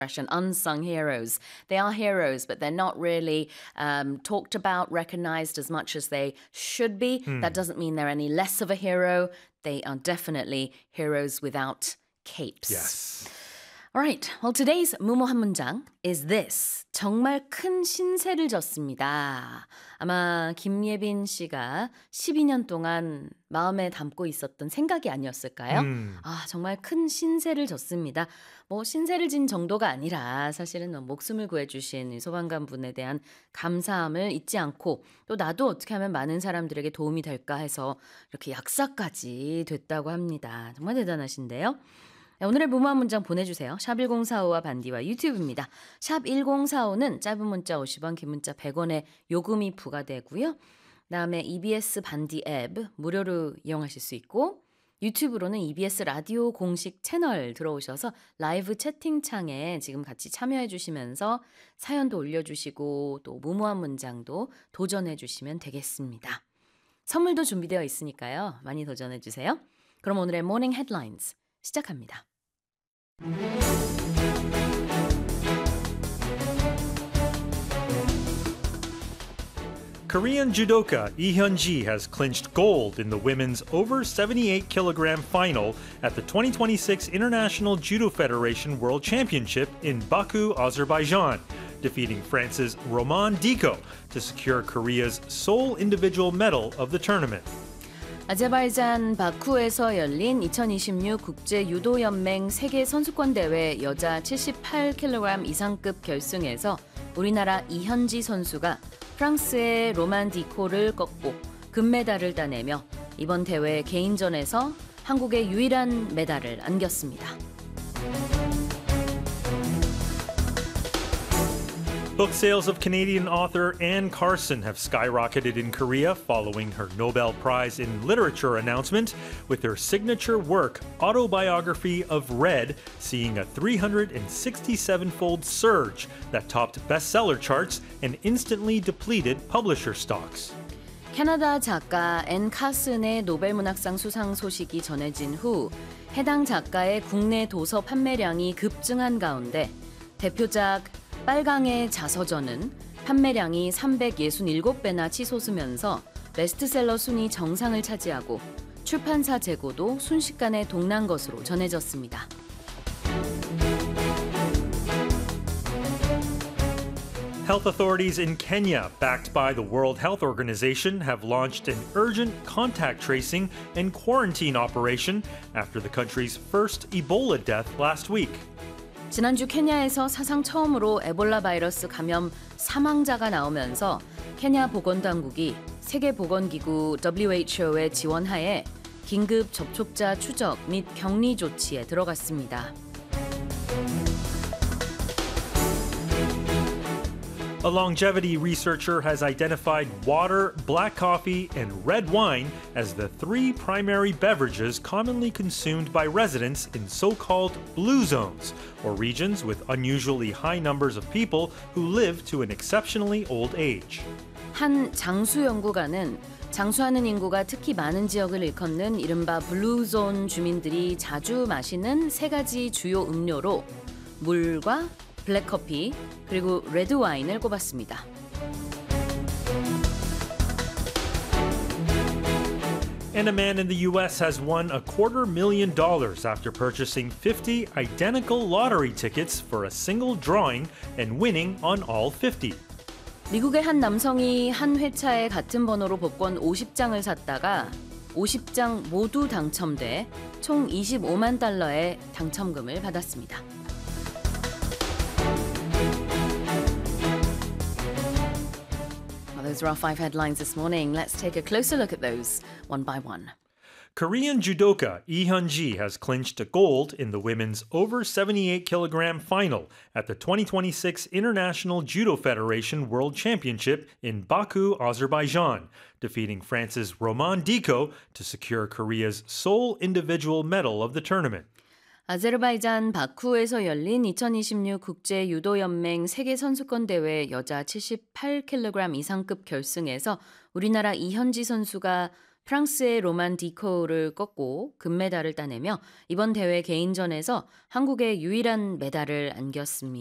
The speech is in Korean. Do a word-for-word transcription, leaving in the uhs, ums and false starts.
unsung heroes. They are heroes, but they're not really um, talked about, recognized as much as they should be. Hmm. That doesn't mean they're any less of a hero. They are definitely heroes without capes. Yes. All right. Well, today's 무모 한 문장 is this. 정말 큰 신세를 졌습니다. 아마 김예빈 씨가 십이 년 동안 마음에 담고 있었던 생각이 아니었을까요? 음. 아, 정말 큰 신세를 졌습니다. 뭐 신세를 진 정도가 아니라 사실은 목숨을 구해주신 소방관 분에 대한 감사함을 잊지 않고 또 나도 어떻게 하면 많은 사람들에게 도움이 될까 해서 이렇게 약사까지 됐다고 합니다. 정말 대단하신데요. 오늘의 무모한 문장 보내주세요. 샵 일공사오와 반디와 유튜브입니다. 샵 일공사오는 짧은 문자 오십 원, 긴 문자 백 원의 요금이 부과되고요. 그다음에 이비에스 반디 앱 무료로 이용하실 수 있고 유튜브로는 이비에스 라디오 공식 채널 들어오셔서 라이브 채팅창에 지금 같이 참여해 주시면서 사연도 올려주시고 또 무모한 문장도 도전해 주시면 되겠습니다. 선물도 준비되어 있으니까요. 많이 도전해 주세요. 그럼 오늘의 모닝 헤드라인즈 시작합니다. Korean judoka Lee Hyun-ji has clinched gold in the women's over seventy-eight kilogram final at the twenty twenty-six International Judo Federation World Championship in Baku, Azerbaijan, defeating France's Roman Diko to secure Korea's sole individual medal of the tournament. 아제바이잔 바쿠에서 열린 이천이십육 국제유도연맹 세계선수권대회 여자 칠십팔 킬로그램 이상급 결승에서 우리나라 이현지 선수가 프랑스의 로만 디코를 꺾고 금메달을 따내며 이번 대회 개인전에서 한국의 유일한 메달을 안겼습니다. Book sales of Canadian author Anne Carson have skyrocketed in Korea following her Nobel Prize in Literature announcement, with her signature work, Autobiography of Red, seeing a three hundred sixty-seven-fold surge that topped bestseller charts and instantly depleted publisher stocks. 캐나다 작가 앤 카슨의 노벨문학상 수상 소식이 전해진 후 해당 작가의 국내 도서 판매량이 급증한 가운데 대표작 빨강의 자서전은 판매량이 삼백육십칠 배나 치솟으면서 베스트셀러 순위 정상을 차지하고 출판사 재고도 순식간에 동난 것으로 전해졌습니다. Health authorities in Kenya, backed by the World Health Organization, have launched an urgent contact tracing and quarantine operation after the country's first Ebola death last week. 지난주 케냐에서 사상 처음으로 에볼라 바이러스 감염 사망자가 나오면서 케냐 보건당국이 세계보건기구 더블유에이치오의 지원하에 긴급 접촉자 추적 및 격리 조치에 들어갔습니다. A longevity researcher has identified water, black coffee, and red wine as the three primary beverages commonly consumed by residents in so-called blue zones, or regions with unusually high numbers of people who live to an exceptionally old age. 한 장수 연구가는 장수하는 인구가 특히 많은 지역을 일컫는 이른바 블루존 주민들이 자주 마시는 세 가지 주요 음료로 물과 블랙커피 그리고 레드 와인을 꼽았습니다. And a man in the U S has won a quarter million dollars after purchasing fifty identical lottery tickets for a single drawing and winning on all fifty. 미국의 한 남성이 한 회차에 같은 번호로 복권 오십 장을 샀다가 오십 장 모두 당첨돼 총 이십오만 달러의 당첨금을 받았습니다. Those are our five headlines this morning. Let's take a closer look at those one by one. Korean judoka Lee Hyun-ji has clinched a gold in the women's over seventy-eight kilogram final at the twenty twenty-six International Judo Federation World Championship in Baku, Azerbaijan, defeating France's Roman Diko to secure Korea's sole individual medal of the tournament. 아제르바이잔 바쿠에서 열린 이천이십육 국제유도연맹 세계선수권대회 여자 칠십팔 킬로그램 이상급 결승에서 우리나라 이현지 선수가 프랑스의 로만 디코를 꺾고 금메달을 따내며 이번 대회 개인전에서 한국의 유일한 메달을 안겼습니다.